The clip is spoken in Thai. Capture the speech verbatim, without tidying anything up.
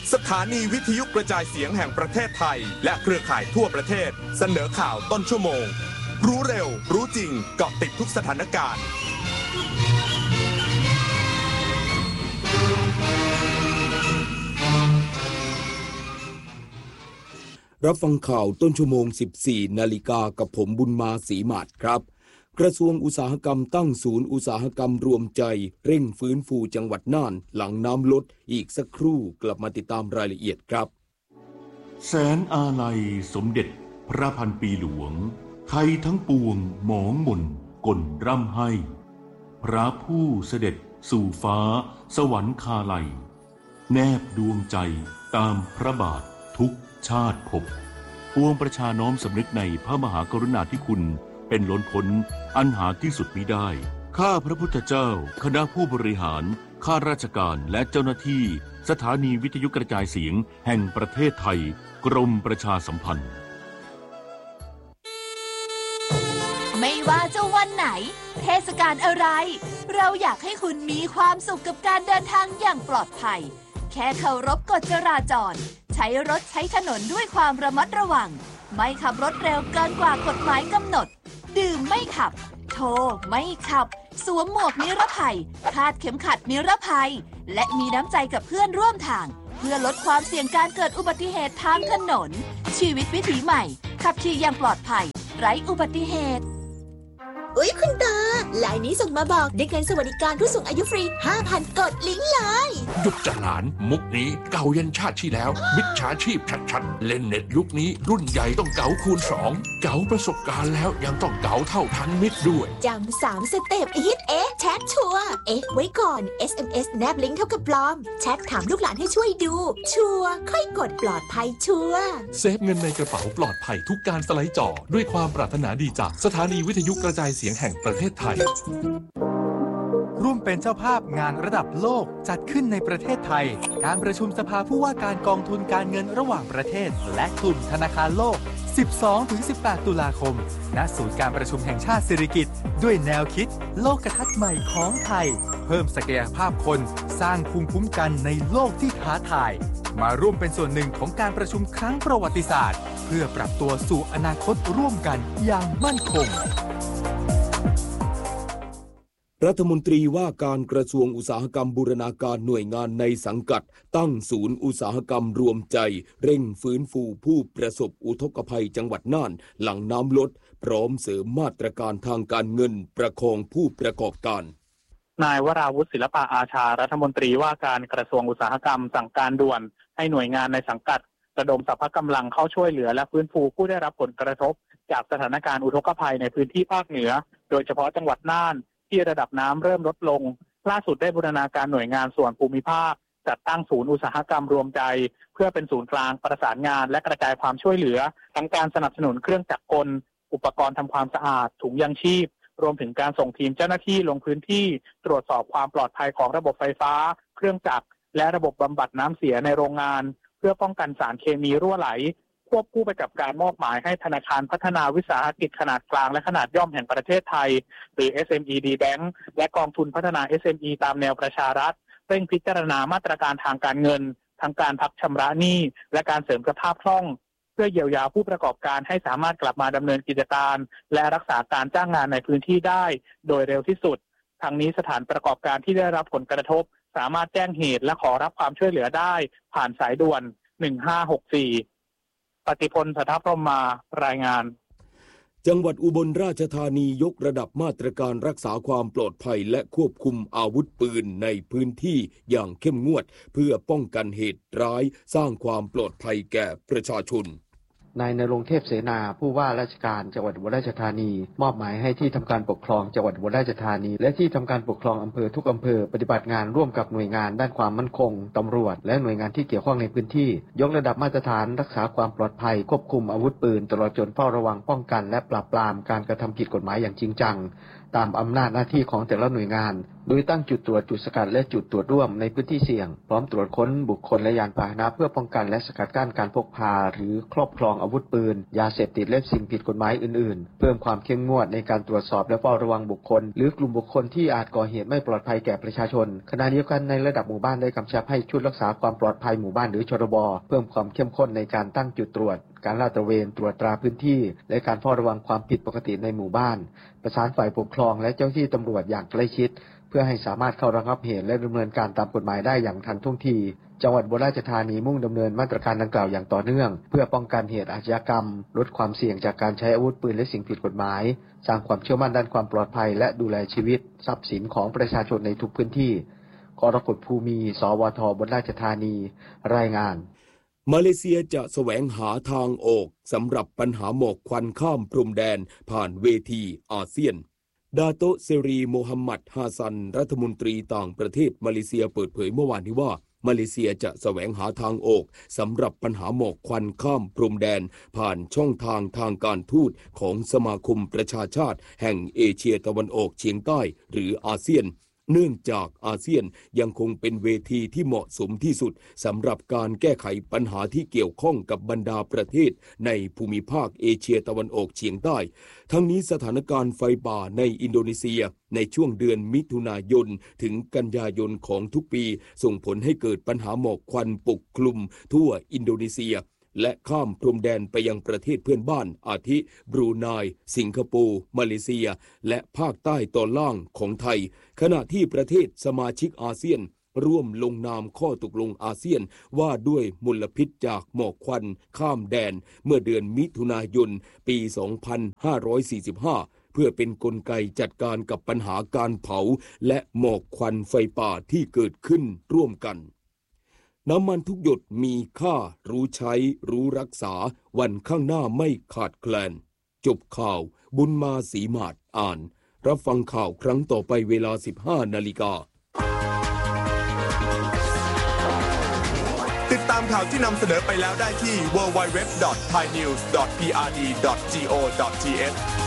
สถานีวิทยุกระจายเสียงแห่งประเทศไทยและเครือข่ายทั่วประเทศเสนอข่าวต้นชั่วโมงรู้เร็วรู้จริงเกาะติดทุกสถานการณ์รับฟังข่าวต้นชั่วโมง สิบสี่นาฬิกากับผมบุญมาศรีหมาดครับกระทรวงอุตสาหกรรมตั้งศูนย์อุตสาหกรรมรวมใจเร่งฟื้นฟูจังหวัดน่านหลังน้ำลดอีกสักครู่กลับมาติดตามรายละเอียดครับแสนอาลัยสมเด็จพระพันปีหลวงไทยทั้งปวงหมองหม่นก่นร่ำให้พระผู้เสด็จสู่ฟ้าสวรรคาลัยแนบดวงใจตามพระบาททุกชาติภพปวงประชาน้อมสำนึกในพระมหากรุณาธิคุณเป็นล้นพ้นอันหาที่สุดมิได้ข้าพระพุทธเจ้าคณะผู้บริหารข้าราชการและเจ้าหน้าที่สถานีวิทยุกระจายเสียงแห่งประเทศไทยกรมประชาสัมพันธ์ไม่ว่าจะวันไหนเทศกาลอะไรเราอยากให้คุณมีความสุขกับการเดินทางอย่างปลอดภัยแค่เคารพกฎจราจรใช้รถใช้ถนนด้วยความระมัดระวังไม่ขับรถเร็วเกินกว่ากฎหมายกำหนดดื่มไม่ขับโทรไม่ขับสวมหมวกนิรภัยคาดเข็มขัดนิรภัยและมีน้ำใจกับเพื่อนร่วมทางเพื่อลดความเสี่ยงการเกิดอุบัติเหตุทางถนนชีวิตวิถีใหม่ขับขี่อย่างปลอดภัยไร้อุบัติเหตุอุ๊ยคุณตาไลน์นี้ส่งมาบอกได้เงินสวัสดิการผู้สูงอายุฟรี ห้าพัน กดลิงก์เลยหยุดจะหลานมุกนี้เก่ายันชาติที่แล้วมิจฉาชีพชัดๆเล่นเน็ตยุคนี้รุ่นใหญ่ต้องเก๋าคูณสองเก๋าประสบการณ์แล้วยังต้องเก๋าเท่าทันมิตรด้วยจำสามสเต็ปอีทเอ๊ะแชทชัวร์เอ๊ะไว้ก่อน เอส เอ็ม เอส แนบลิงก์เท่ากับปลอมแชทถามลูกหลานให้ช่วยดูชัวร์ค่อยกดปลอดภัยชัวร์เซฟเงินในกระเป๋าปลอดภัยทุกการสไลด์จอด้วยความปรารถนาดีจากสถานีวิทยุกระจายเสียงแห่งประเทศไทยร่วมเป็นเจ้าภาพงานระดับโลกจัดขึ้นในประเทศไทยการประชุมสภาผู้ว่าการกองทุนการเงินระหว่างประเทศและกลุ่มธนาคารโลก สิบสองถึงสิบแปด ตุลาคมณศูนย์การประชุมแห่งชาติสิริกิติ์ด้วยแนวคิดโลกทัศน์ใหม่ของไทยเพิ่มศักยภาพคนสร้างภูมิคุ้มกันในโลกที่ท้าทายมาร่วมเป็นส่วนหนึ่งของการประชุมครั้งประวัติศาสตร์เพื่อปรับตัวสู่อนาคตร่วมกันอย่างมั่นคงรัฐมนตรีว่าการกระทรวงอุตสาหกรรมบูรณาการหน่วยงานในสังกัดตั้งศูนย์อุตสาหกรรมรวมใจเร่งฟื้นฟูผู้ประสบอุทกภัยจังหวัดน่านหลังน้ำลดพร้อมเสริมมาตรการทางการเงินประคองผู้ประกอบการนายวราวุฒิศิลปะอาชารัฐมนตรีว่าการกระทรวงอุตสาหกรรมสั่งการด่วนให้หน่วยงานในสังกัดระดมสรรพกำลังเข้าช่วยเหลือและฟื้นฟูผู้ได้รับผลกระทบจากสถานการณ์อุทกภัยในพื้นที่ภาคเหนือโดยเฉพาะจังหวัดน่านที่ระดับน้ำเริ่มลดลงล่าสุดได้บูรณาการหน่วยงานส่วนภูมิภาคจัดตั้งศูนย์อุตสาหกรรมรวมใจเพื่อเป็นศูนย์กลางประสานงานและกระจายความช่วยเหลือทั้งการสนับสนุนเครื่องจักรกลอุปกรณ์ทำความสะอาดถุงยางชีพรวมถึงการส่งทีมเจ้าหน้าที่ลงพื้นที่ตรวจสอบความปลอดภัยของระบบไฟฟ้าเครื่องจักรและระบบบำบัดน้ำเสียในโรงงานเพื่อป้องกันสารเคมีรั่วไหลควบคู่ไปกับการมอบหมายให้ธนาคารพัฒนาวิสาหกิจขนาดกลางและขนาดย่อมแห่งประเทศไทยหรือ เอส เอ็ม อี ดี Bank และกองทุนพัฒนา เอส เอ็ม อี ตามแนวประชารัฐเร่งพิจารณามาตรการทางการเงินทั้งการพักชำระหนี้และการเสริมสภาพคล่องเพื่อเยียวยาผู้ประกอบการให้สามารถกลับมาดำเนินกิจการและรักษาการจ้างงานในพื้นที่ได้โดยเร็วที่สุดทั้งนี้สถานประกอบการที่ได้รับผลกระทบสามารถแจ้งเหตุและขอรับความช่วยเหลือได้ผ่านสายด่วนหนึ่งห้าหกสี่ปฏิพลสัทธพรหมารายงานจังหวัดอุบลราชธานียกระดับมาตรการรักษาความปลอดภัยและควบคุมอาวุธปืนในพื้นที่อย่างเข้มงวดเพื่อป้องกันเหตุร้ายสร้างความปลอดภัยแก่ประชาชนนายณรงค์เทพเสนาผู้ว่าราชการจังหวัดอุบลราชธานีมอบหมายให้ที่ทำการปกครองจังหวัดอุบลราชธานีและที่ทำการปกครองอำเภอทุกอำเภอปฏิบัติงานร่วมกับหน่วยงานด้านความมั่นคงตำรวจและหน่วยงานที่เกี่ยวข้องในพื้นที่ยกระดับมาตรฐานรักษาความปลอดภัยควบคุมอาวุธปืนตลอดจนเฝ้าระวังป้องกันและปราบปรามการกระทำผิดกฎหมายอย่างจริงจังตามอำนาจหน้าที่ของแต่ละหน่วยงานโดยตั้งจุดตรวจจุดสกัดและจุดตรวจร่วมในพื้นที่เสี่ยงพร้อมตรวจค้นบุคคลและยานพาหนะเพื่อป้องกันและสกัดกั้นการพกพาหรือครอบครองอาวุธปืนยาเสพติดและสิ่งผิดกฎหมายอื่นๆเพิ่มความเข้มงวดในการตรวจสอบและเฝ้าระวังบุคคลหรือกลุ่มบุคคลที่อาจก่อเหตุไม่ปลอดภัยแก่ประชาชนขณะเดียวกันในระดับหมู่บ้านได้กำชับให้ชุดรักษาความปลอดภัยหมู่บ้านหรือชรบเพิ่มความเข้มข้นในการตั้งจุดตรวจการลาดตระเวนตรวจตราพื้นที่และการเฝ้าระวังความผิดปกติในหมู่บ้านประสานฝ่ายปกครองและเจ้าหน้าที่ตำรวจอย่างใกล้ชิดเพื่อให้สามารถเข้าระงับเหตุและดำเนินการตามกฎหมายได้อย่างทันท่วงทีจังหวัดอุบลราชธานีมุ่งดำเนินมาตรการดังกล่าวอย่างต่อเนื่องเพื่อป้องกันเหตุอาชญากรรมลดความเสี่ยงจากการใช้อาวุธปืนและสิ่งผิดกฎหมายสร้างความเชื่อมั่นด้านความปลอดภัยและดูแลชีวิตทรัพย์สินของประชาชนในทุกพื้นที่กรกฎภูมิสวทอุบลราชธานีรายงานมาเลเซียจะแสวงหาทางออกสำหรับปัญหาหมอกควันข้ามพรมแดนผ่านเวทีอาเซียนดาโตเซรีโมฮัมหมัดฮาซันรัฐมนตรีต่างประเทศมาเลเซียเปิดเผยเมื่อวานนี้ว่ามาเลเซียจะแสวงหาทางออกสำหรับปัญหาหมอกควันข้ามพรมแดนผ่านช่องทางทางการทูตของสมาคมประชาชาติแห่งเอเชียตะวันออกเฉียงใต้หรืออาเซียนเนื่องจากอาเซียนยังคงเป็นเวทีที่เหมาะสมที่สุดสำหรับการแก้ไขปัญหาที่เกี่ยวข้องกับบรรดาประเทศในภูมิภาคเอเชียตะวันออกเฉียงใต้ทั้งนี้สถานการณ์ไฟป่าในอินโดนีเซียในช่วงเดือนมิถุนายนถึงกันยายนของทุกปีส่งผลให้เกิดปัญหาหมอกควันปกคลุมทั่วอินโดนีเซียและข้ามพรมแดนไปยังประเทศเพื่อนบ้านอาทิบรูไนสิงคโปร์มาเลเซียและภาคใต้ตอนล่างของไทยขณะที่ประเทศสมาชิกอาเซียนร่วมลงนามข้อตกลงอาเซียนว่าด้วยมลพิษจากหมอกควันข้ามแดนเมื่อเดือนมิถุนายนปีสองพันห้าร้อยสี่สิบห้าเพื่อเป็นกลไกจัดการกับปัญหาการเผาและหมอกควันไฟป่าที่เกิดขึ้นร่วมกันน้ำมันทุกหยดมีค่ารู้ใช้รู้รักษาวันข้างหน้าไม่ขาดแคลนจบข่าวบุญมาศรีมาศอ่านรับฟังข่าวครั้งต่อไปเวลา สิบห้านาฬิกาติดตามข่าวที่นำเสนอไปแล้วได้ที่ ดับเบิลยู ดับเบิลยู ดับเบิลยู ดอท ไทยนิวส์ ดอท พี อาร์ ดี ดอท จี โอ ดอท ที เอช